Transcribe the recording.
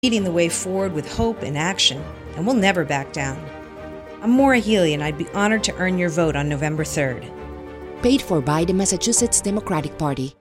leading the way forward with hope and action, and we'll never back down. I'm Maura Healey, and I'd be honored to earn your vote on November 3rd. Paid for by the Massachusetts Democratic Party.